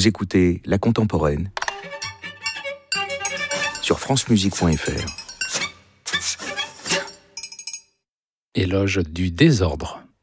Vous écoutez La Contemporaine sur francemusique.fr. Éloge du désordre.